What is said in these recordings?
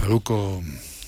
Farruko.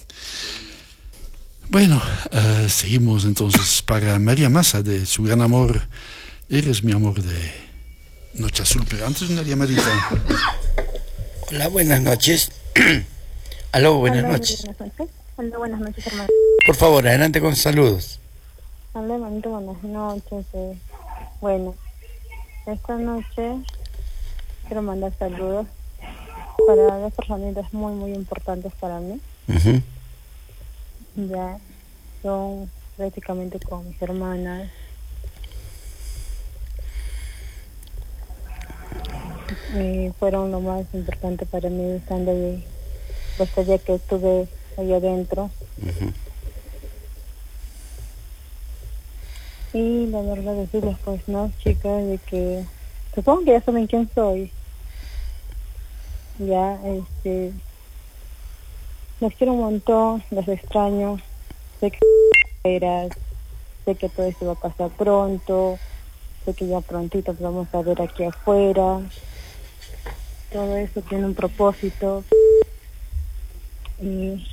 Bueno, seguimos entonces para María Massa de su gran amor. Eres mi amor de Noche Azul, pero antes una llamadita. Hola, buenas noches. Aló, buenas noches. Buenas noches. Hola, buenas noches, hermano. Por favor, adelante con saludos. Hola, hermanito, buenas noches. Bueno, esta noche quiero mandar saludos para dos personitas muy importantes para mí. Uh-huh. Ya son prácticamente como mis hermanas. Y fueron lo más importante para mí estando ahí, hasta ya que estuve ahí adentro. Uh-huh. Y la verdad decirles, pues no, chicas, de que supongo que ya saben quién soy. Ya, les quiero un montón, les extraño. Sé que sé que todo esto va a pasar pronto, sé que ya prontito nos vamos a ver aquí afuera. Todo eso tiene un propósito. Y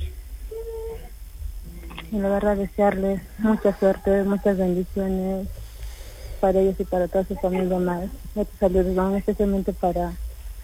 la verdad desearles mucha suerte, muchas bendiciones para ellos y para toda su familia más. Muchos saludos van especialmente para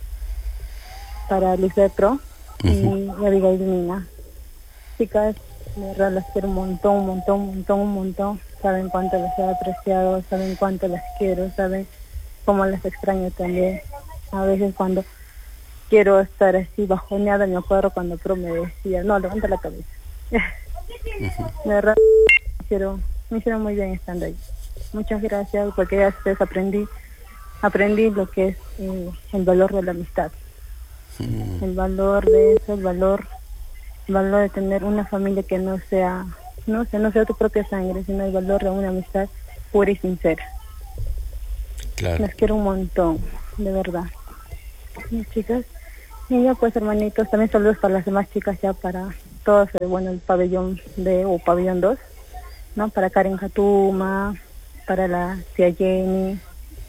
Lisbeth y Abigail Mina. Chicas, de verdad las quiero un montón. Saben cuánto las he apreciado, saben cuánto las quiero, saben cómo las extraño también. A veces cuando quiero estar así bajoneada, me acuerdo cuando Pro me decía, no, levanta la cabeza. De verdad, me hicieron muy bien estando ahí. Muchas gracias, porque ya ustedes aprendí lo que es el valor de la amistad. El valor de eso, el valor de tener una familia que no sea tu propia sangre, sino el valor de una amistad pura y sincera. Claro. Les quiero un montón, de verdad. Y chicas, y ya pues hermanitos, también saludos para las demás chicas, ya para todos, el pabellón o pabellón 2, ¿no? Para Karen Jatuma, para la tía Jenny,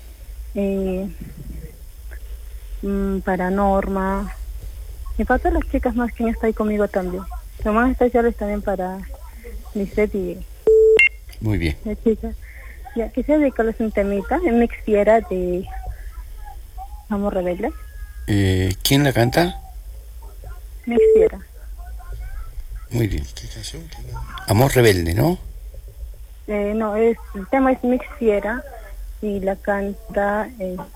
para Norma, y para todas las chicas más que están ahí conmigo también. Lo más especiales también para Lisette y... Muy bien. Chicas, ya quisiera dedicarles un temita, en Mixiera de Amor Rebelde. ¿Quién la canta? Mixiera. Muy bien. Amor Rebelde, ¿no? No, el tema es Mixiera y la canta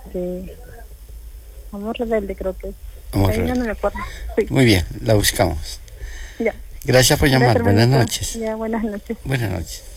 Amor Rebelde, creo que es. Amor Ahí Rebelde. no me acuerdo. Sí. Muy bien, la buscamos. Ya. Gracias por llamar. Gracias, Buenas hermanito. noches. Ya, buenas noches. Buenas noches.